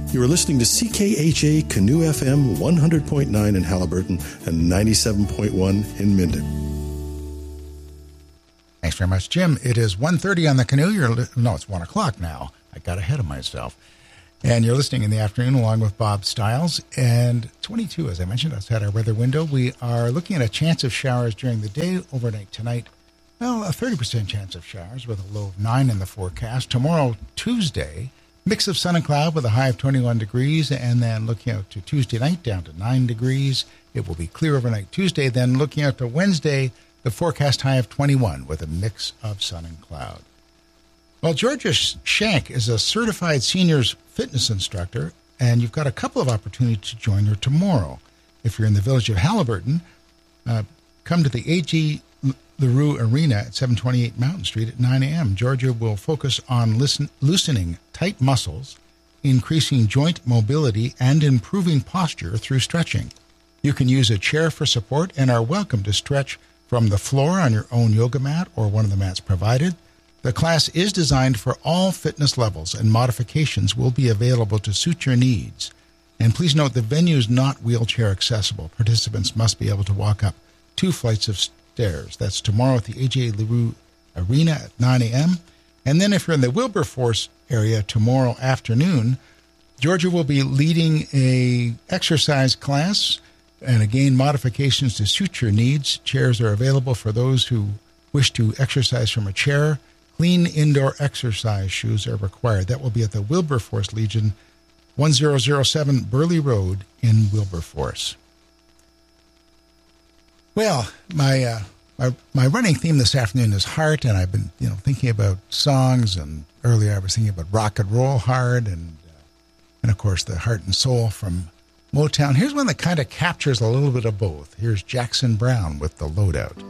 You are listening to CKHA Canoe FM 100.9 in Halliburton and 97.1 in Minden. Thanks very much, Jim. It is 1:30 on the Canoe. No, it's 1 o'clock now. I got ahead of myself. And you're listening in the afternoon along with Bob Stiles. And 22, as I mentioned, outside our weather window. We are looking at a chance of showers during the day, overnight tonight. Well, a 30% chance of showers with a low of 9 in the forecast. Tomorrow, Tuesday, mix of sun and cloud with a high of 21 degrees. And then looking out to Tuesday night, down to 9 degrees. It will be clear overnight Tuesday. Then looking out to Wednesday, the forecast high of 21 with a mix of sun and cloud. Well, Georgia Shank is a certified seniors fitness instructor, and you've got a couple of opportunities to join her tomorrow. If you're in the village of Halliburton, come to the A.G. LaRue Arena at 728 Mountain Street at 9 a.m. Georgia will focus on loosening tight muscles, increasing joint mobility, and improving posture through stretching. You can use a chair for support and are welcome to stretch from the floor on your own yoga mat or one of the mats provided. The class is designed for all fitness levels, and modifications will be available to suit your needs. And please note the venue is not wheelchair accessible. Participants must be able to walk up 2 flights of stairs. That's tomorrow at the A.J. LaRue Arena at 9 a.m. And then if you're in the Wilberforce area tomorrow afternoon, Georgia will be leading a exercise class. And again, modifications to suit your needs. Chairs are available for those who wish to exercise from a chair. Clean indoor exercise shoes are required. That will be at the Wilberforce Legion, 1007 Burley Road in Wilberforce. Well, my running theme this afternoon is heart, and I've been thinking about songs, and earlier I was thinking about rock and roll hard, and of course the heart and soul from Motown. Here's one that kind of captures a little bit of both. Here's Jackson Browne with The Loadout.